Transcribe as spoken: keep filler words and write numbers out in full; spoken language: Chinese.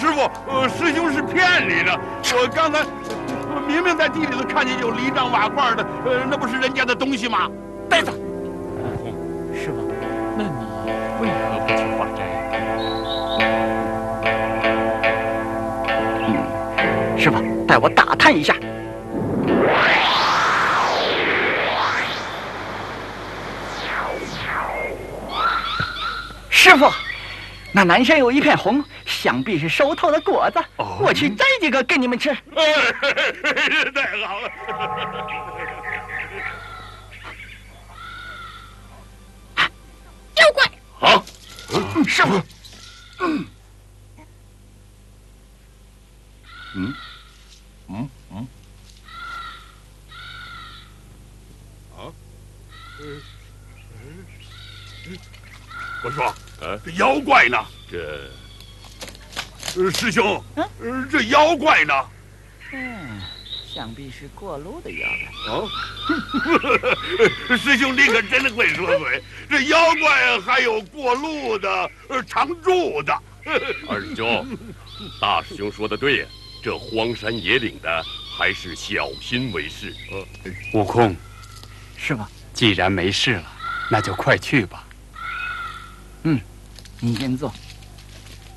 师傅，呃，师兄是骗你的。我刚才我明明在地里头看见有犁杖瓦罐的，呃，那不是人家的东西吗？ 呆子， 师傅，那你为何不去化斋？ 嗯，师傅，带我打探一下。师傅，那南山有一片红，想必是熟透的果子。哦、我去摘几个给你们吃。 哎，太好了！ 妖怪！ 好， 嗯，师傅。嗯。 嗯。嗯嗯。啊？嗯。我说，呃，这妖怪呢？这，呃，师兄，嗯、呃，这妖怪呢？ 嗯，想必是过路的妖怪。 哦，师兄，你可真的会说嘴。这妖怪还有过路的，呃，常住的。 二师兄，大师兄说的对呀，这荒山野岭的，还是小心为是。 呃，悟空， 师傅， 既然没事了，那就快去吧。 嗯，你先坐。